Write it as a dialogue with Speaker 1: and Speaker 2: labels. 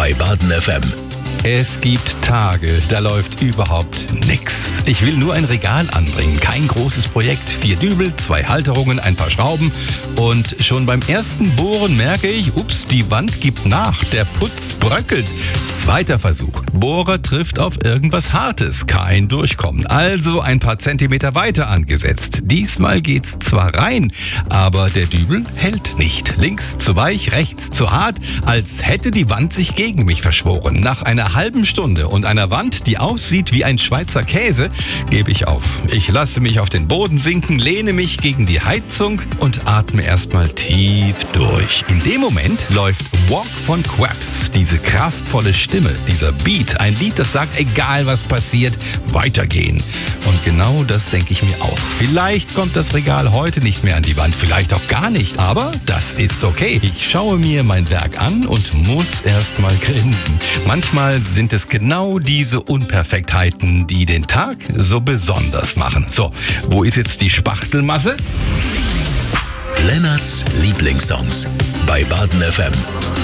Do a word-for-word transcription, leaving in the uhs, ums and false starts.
Speaker 1: bei Baden F M.
Speaker 2: Es gibt Tage, da läuft überhaupt nix. Ich will nur ein Regal anbringen, kein großes Projekt. Vier Dübel, zwei Halterungen, ein paar Schrauben. Und schon beim ersten Bohren merke ich, ups, die Wand gibt nach, der Putz bröckelt. Zweiter Versuch. Bohrer trifft auf irgendwas Hartes, kein Durchkommen. Also ein paar Zentimeter weiter angesetzt. Diesmal geht's zwar rein, aber der Dübel hält nicht. Links zu weich, rechts zu hart, als hätte die Wand sich gegen mich verschworen. Nach einer halben Stunde und einer Wand, die aussieht wie ein Schweizer Käse, gebe ich auf. Ich lasse mich auf den Boden sinken, lehne mich gegen die Heizung und atme erstmal tief durch. In dem Moment läuft Walk von Quabs, diese kraftvolle Stimme, dieser Beat, ein Lied, das sagt, egal was passiert, weitergehen. Und genau das denke ich mir auch. Vielleicht kommt das Regal heute nicht mehr an die Wand, vielleicht auch gar nicht, aber das ist okay. Ich schaue mir mein Werk an und muss erstmal grinsen. Manchmal sind es genau diese Unperfektheiten, die den Tag so besonders machen. So, wo ist jetzt die Spachtelmasse?
Speaker 1: Lennarts Lieblingssongs bei Baden F M.